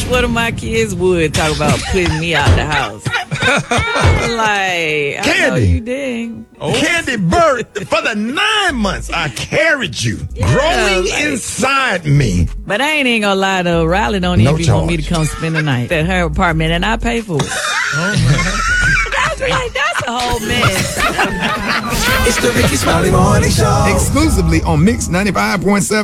one of my kids would talk about putting me out the house. Like, Candy. I know you did. Candy Bird, for the 9 months I carried you, growing inside me. But I ain't even gonna lie though. Riley don't No even want me to charge. come spend the night at her apartment, and I pay for it. That's like, that's a whole mess. It's the Ricky Smiley Morning Show. Exclusively on Mix 95.7.